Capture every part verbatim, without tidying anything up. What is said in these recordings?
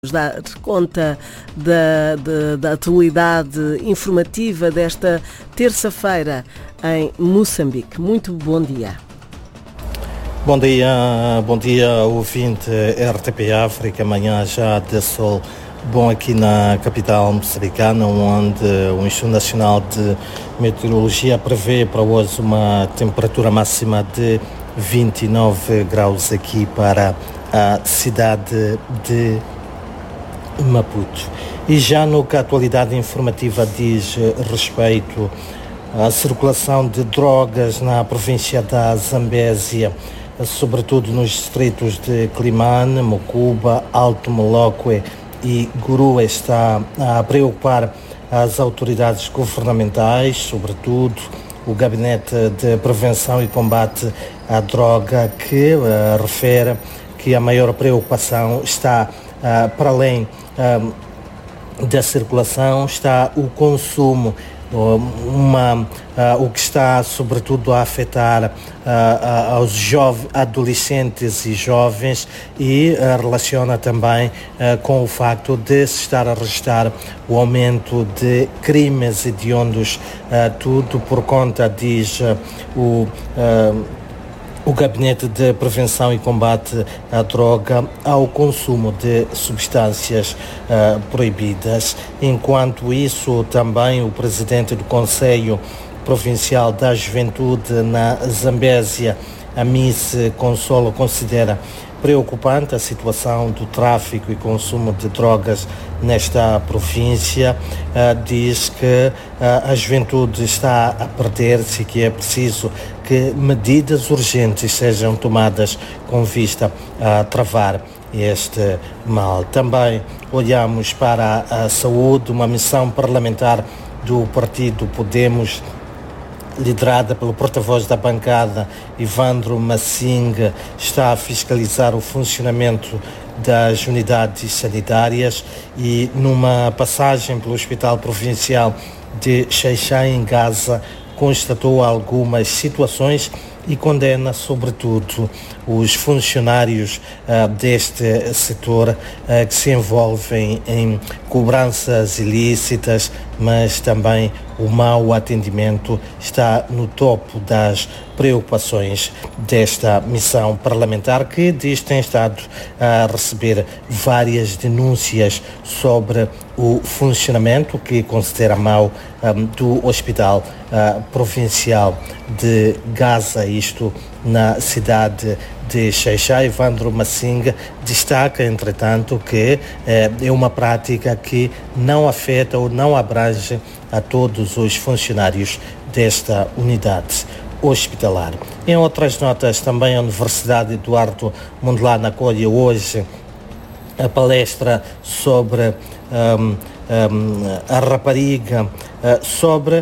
Dar conta da, da, da atualidade informativa desta terça-feira em Moçambique. Muito bom dia. Bom dia, bom dia, ouvinte R T P África. Amanhã já de sol bom aqui na capital moçambicana, onde o Instituto Nacional de Meteorologia prevê para hoje uma temperatura máxima de vinte e nove graus aqui para a cidade de Maputo. E já no que a atualidade informativa diz respeito à circulação de drogas na província da Zambésia, sobretudo nos distritos de Climane, Mocuba, Alto Moloque e Gurue, está a preocupar as autoridades governamentais, sobretudo o Gabinete de Prevenção e Combate à Droga, que uh, refere que a maior preocupação está uh, para além uh, da circulação, está o consumo, uma, uh, o que está sobretudo a afetar uh, uh, aos jovens, adolescentes e jovens, e uh, relaciona também uh, com o facto de se estar a registrar o aumento de crimes hediondos, uh, tudo por conta, diz uh, o uh, o Gabinete de Prevenção e Combate à Droga, ao consumo de substâncias uh, proibidas. Enquanto isso, também o presidente do Conselho Provincial da Juventude na Zambésia, Amice Consolo, considera preocupante a situação do tráfico e consumo de drogas nesta província. Uh, diz que uh, a juventude está a perder-se e que é preciso que medidas urgentes sejam tomadas com vista a travar este mal. Também olhamos para a saúde. Uma missão parlamentar do partido Podemos, liderada pelo porta-voz da bancada, Ivandro Massinga, está a fiscalizar o funcionamento das unidades sanitárias e, numa passagem pelo Hospital Provincial de Xai-Xai, em Gaza, constatou algumas situações e condena, sobretudo, os funcionários uh, deste setor uh, que se envolvem em cobranças ilícitas, mas também o mau atendimento está no topo das preocupações desta missão parlamentar, que diz tem estado a receber várias denúncias sobre o funcionamento, que considera mau, um, do Hospital uh, Provincial de Gaza, isto na cidade de Xai-Xai. Ivandro Massinga destaca, entretanto, que eh, é uma prática que não afeta ou não abrange a todos os funcionários desta unidade hospitalar. Em outras notas, também a Universidade Eduardo Mondlane acolhe hoje a palestra sobre um, um, a rapariga, uh, sobre,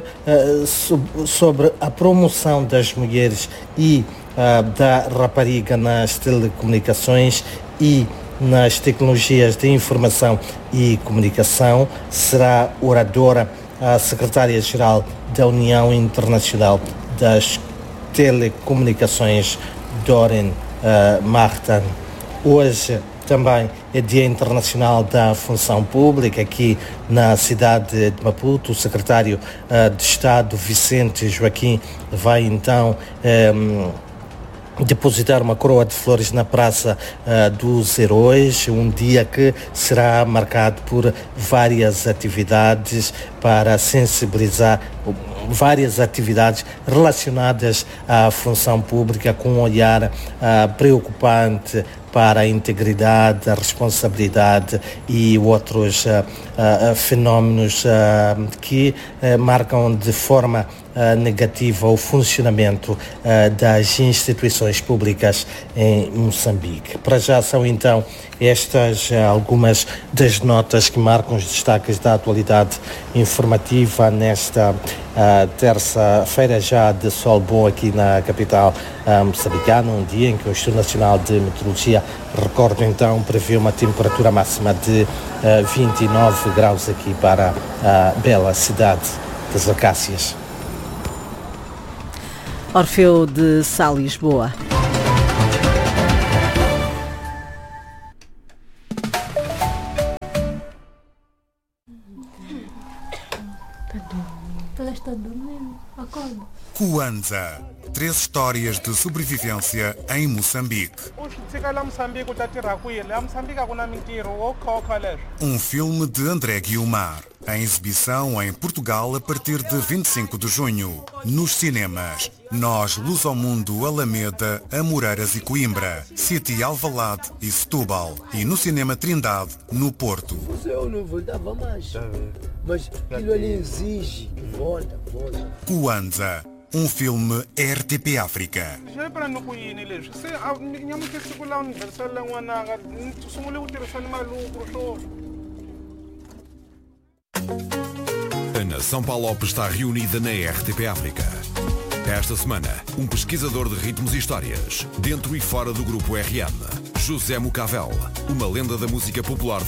uh, sobre a promoção das mulheres e uh, da rapariga nas telecomunicações e nas tecnologias de informação e comunicação. Será oradora a secretária-geral da União Internacional das Telecomunicações, Doreen uh, Martin. Hoje também é Dia Internacional da Função Pública. Aqui na cidade de Maputo, o secretário uh, de Estado, Vicente Joaquim, vai então um, depositar uma coroa de flores na Praça uh, dos Heróis, um dia que será marcado por várias atividades para sensibilizar, várias atividades relacionadas à função pública, com um olhar uh, preocupante para a integridade, a responsabilidade e outros uh, uh, fenómenos uh, que uh, marcam de forma uh, negativa o funcionamento uh, das instituições públicas em Moçambique. Para já são então estas uh, algumas das notas que marcam os destaques da atualidade informativa nesta uh, terça-feira, já de sol bom aqui na capital uh, moçambicana, um dia em que o Instituto Nacional de Meteorologia, recordo então, prevê uma temperatura máxima de uh, vinte e nove graus aqui para a bela cidade das Acácias. Orfeu de Sá, Lisboa. Está dormindo. Ela está dormindo. Acorda. Kwanza. Três histórias de sobrevivência em Moçambique. Um filme de André Guiomar. Em exibição em Portugal a partir de vinte e cinco de junho. Nos cinemas. Nós, Luz ao Mundo, Alameda, Amoreiras e Coimbra. City Alvalade e Setúbal. E no Cinema Trindade, no Porto. Eu não voltava mais. Mas aquilo ali exige. Volta, volta. Kwanza. Um filme R T P África. A nação Palop está reunida na R T P África. Esta semana, um pesquisador de ritmos e histórias, dentro e fora do grupo R M. José Mucavel, uma lenda da música popular